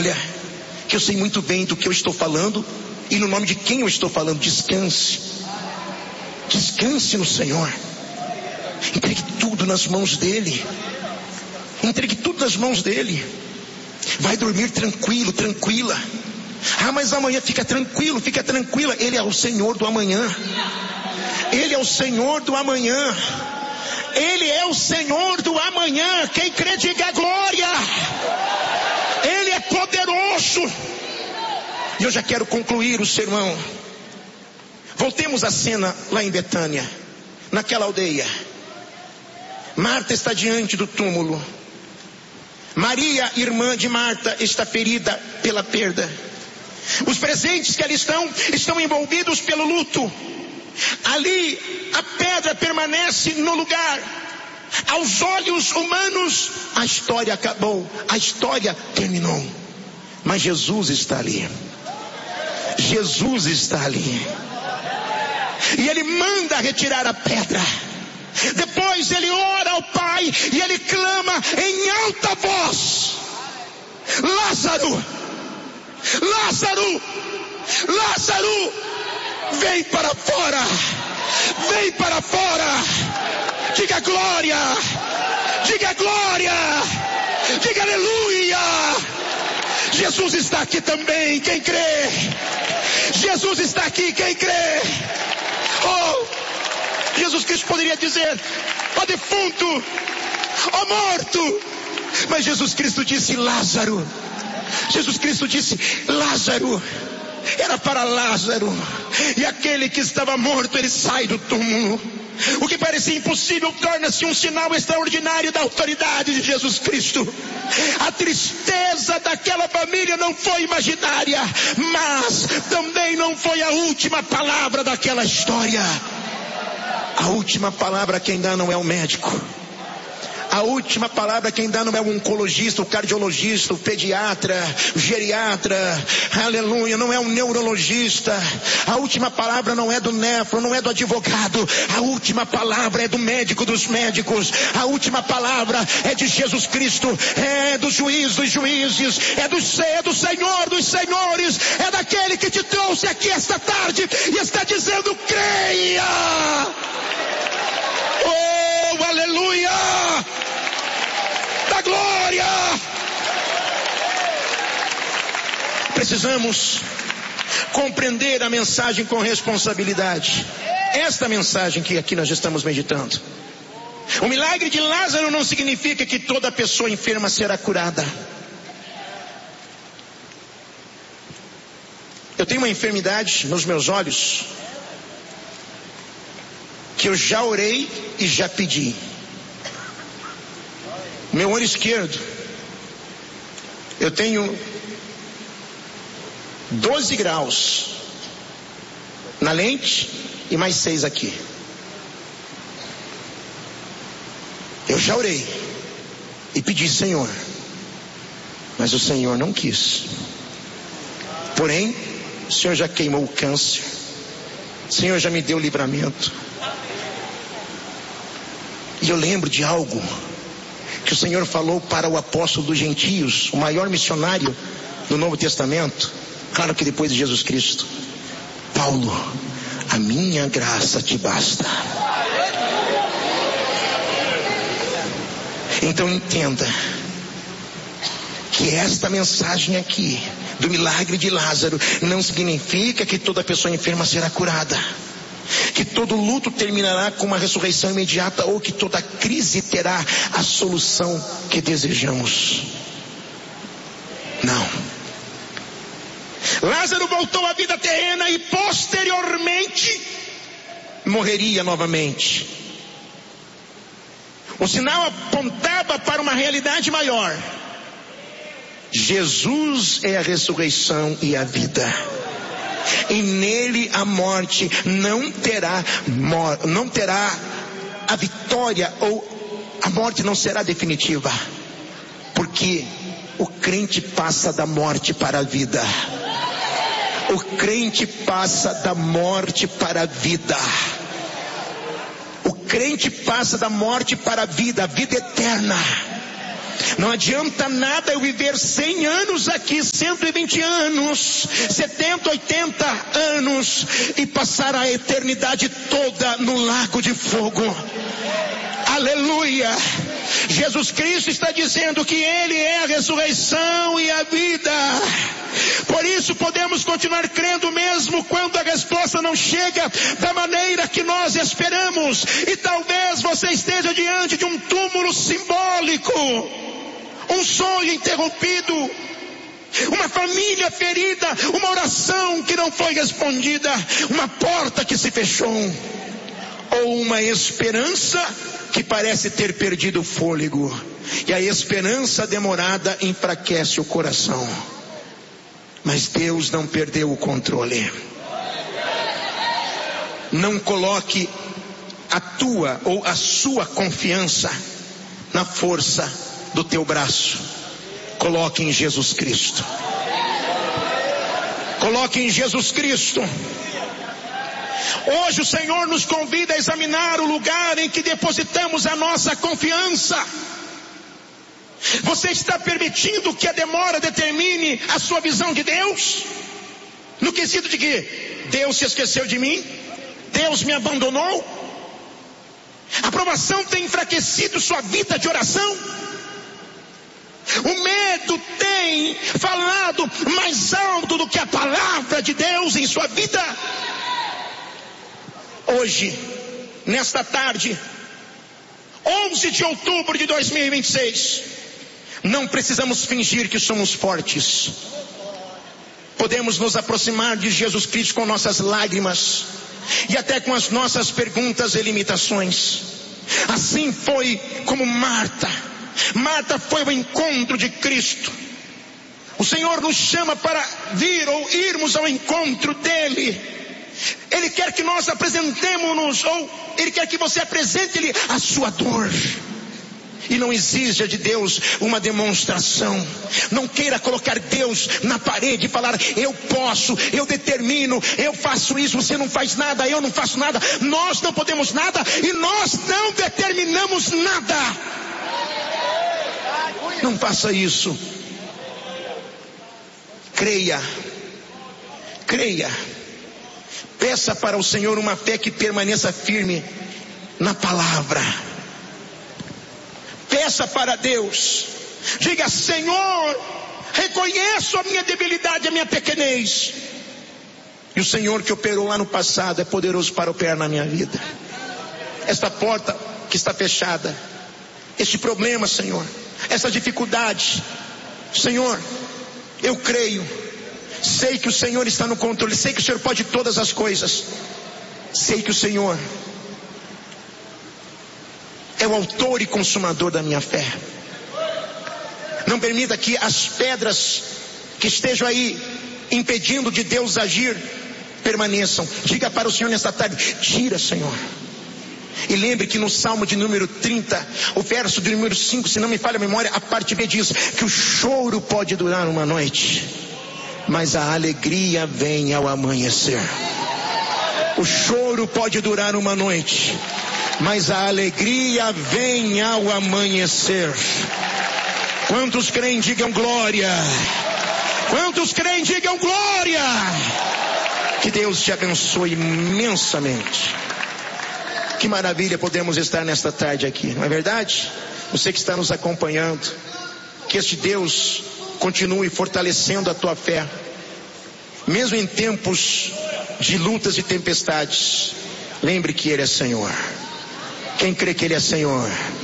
Olha, que eu sei muito bem do que eu estou falando e no nome de quem eu estou falando. Descanse. Descanse no Senhor. Entregue tudo nas mãos dele. Entregue tudo nas mãos dele. Vai dormir tranquilo, tranquila. Ah, mas amanhã fica tranquilo, fica tranquila. Ele é o Senhor do amanhã. Ele é o Senhor do amanhã. Ele é o Senhor do amanhã. Quem crê, diga glória. Ele é poderoso. E eu já quero concluir o sermão. Voltemos à cena lá em Betânia, naquela aldeia. Marta está diante do túmulo. Maria, irmã de Marta, está ferida pela perda. Os presentes que ali estão envolvidos pelo luto. Ali a pedra permanece no lugar. Aos olhos humanos a história acabou, a história terminou. Mas Jesus está ali. Jesus está ali. E ele manda retirar a pedra. Depois ele ora ao Pai e ele clama em alta voz: Lázaro, Lázaro, Lázaro, vem para fora, vem para fora. Diga glória, diga glória, diga aleluia. Jesus está aqui também, quem crê? Jesus está aqui, quem crê? Oh, Jesus Cristo poderia dizer: ó defunto, ó morto. Mas Jesus Cristo disse: Lázaro. Jesus Cristo disse: Lázaro. Era para Lázaro. E aquele que estava morto, ele sai do túmulo. O que parecia impossível torna-se um sinal extraordinário da autoridade de Jesus Cristo. A tristeza daquela família não foi imaginária, mas também não foi a última palavra daquela história. A última palavra quem dá não é o médico. A última palavra quem dá não é o oncologista, o cardiologista, o pediatra, o geriatra, aleluia, não é o neurologista. A última palavra não é do nefro, não é do advogado. A última palavra é do médico dos médicos. A última palavra é de Jesus Cristo, é do juiz dos juízes, é do Senhor dos senhores, é daquele que te trouxe aqui esta tarde e está dizendo: creia. Oh, aleluia! Da glória! Precisamos compreender a mensagem com responsabilidade. Esta mensagem que aqui nós estamos meditando. O milagre de Lázaro não significa que toda pessoa enferma será curada. Eu tenho uma enfermidade nos meus olhos que eu já orei e já pedi. Meu olho esquerdo, eu tenho 12 graus na lente e mais 6 aqui. Eu já orei e pedi, Senhor, mas o Senhor não quis. Porém, o Senhor já queimou o câncer, o Senhor já me deu livramento. E eu lembro de algo que o Senhor falou para o apóstolo dos gentios, o maior missionário do Novo Testamento, claro que depois de Jesus Cristo: Paulo, a minha graça te basta. Então entenda que esta mensagem aqui do milagre de Lázaro não significa que toda pessoa enferma será curada, que todo luto terminará com uma ressurreição imediata, ou que toda crise terá a solução que desejamos. Não. Lázaro voltou à vida terrena e posteriormente morreria novamente. O sinal apontava para uma realidade maior. Jesus é a ressurreição e a vida. E nele a morte não terá a vitória, ou a morte não será definitiva, porque o crente passa da morte para a vida. O crente passa da morte para a vida. O crente passa da morte para a vida eterna. Não adianta nada eu viver 100 anos aqui, 120 anos, 70, 80 anos e passar a eternidade toda no lago de fogo. Aleluia! Jesus Cristo está dizendo que Ele é a ressurreição e a vida. Por isso podemos continuar crendo mesmo quando a resposta não chega da maneira que nós esperamos. E talvez você esteja diante de um túmulo simbólico, um sonho interrompido, uma família ferida, uma oração que não foi respondida, uma porta que se fechou, ou uma esperança que parece ter perdido o fôlego. E a esperança demorada enfraquece o coração. Mas Deus não perdeu o controle. Não coloque a tua ou a sua confiança na força do teu braço. Coloque em Jesus Cristo. Coloque em Jesus Cristo. Hoje o Senhor nos convida a examinar o lugar em que depositamos a nossa confiança. Você está permitindo que a demora determine a sua visão de Deus? No quesito de que Deus se esqueceu de mim? Deus me abandonou? A provação tem enfraquecido sua vida de oração? O medo tem falado mais alto do que a palavra de Deus em sua vida? Hoje, nesta tarde, 11 de outubro de 2026, não precisamos fingir que somos fortes. Podemos nos aproximar de Jesus Cristo com nossas lágrimas e até com as nossas perguntas e limitações. Assim foi como Marta foi ao encontro de Cristo. O Senhor nos chama para vir ou irmos ao encontro dele. Ele quer que nós apresentemos-nos, ou Ele quer que você apresente-lhe a sua dor. E não exija de Deus uma demonstração. Não queira colocar Deus na parede e falar: eu posso, eu determino, eu faço isso, você não faz nada, eu não faço nada. Nós não podemos nada e nós não determinamos nada. Não faça isso. Creia. Peça para o Senhor uma fé que permaneça firme na palavra. Peça para Deus. Diga: Senhor, reconheço a minha debilidade, a minha pequenez. E o Senhor que operou lá no passado é poderoso para operar na minha vida. Esta porta que está fechada, este problema, Senhor, essa dificuldade, Senhor, eu creio. Sei que o Senhor está no controle. Sei que o Senhor pode todas as coisas. Sei que o Senhor é o autor e consumador da minha fé. Não permita que as pedras que estejam aí impedindo de Deus agir permaneçam. Diga para o Senhor nesta tarde: tira, Senhor. E lembre que no Salmo de número 30, o verso de número 5, se não me falha a memória, a parte B diz que o choro pode durar uma noite, mas a alegria vem ao amanhecer. O choro pode durar uma noite, mas a alegria vem ao amanhecer. Quantos creem, digam glória. Quantos creem, digam glória. Que Deus te abençoe imensamente. Que maravilha podemos estar nesta tarde aqui, não é verdade? Você que está nos acompanhando, que este Deus continue fortalecendo a tua fé, mesmo em tempos de lutas e tempestades. Lembre que Ele é Senhor. Quem crê que Ele é Senhor?